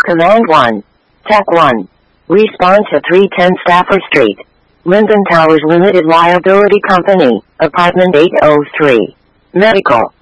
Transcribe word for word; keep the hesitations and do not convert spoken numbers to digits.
Command one. Tech one. Respond to three ten Stafford Street. Linden Towers Limited Liability Company, Apartment eight oh three. Medical.